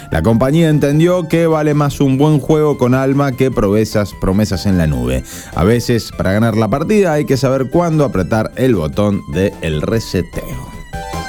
La compañía entendió que vale más un buen juego con alma que promesas en la nube. A veces, para ganar la partida hay que saber cuándo apretar el botón del reseteo.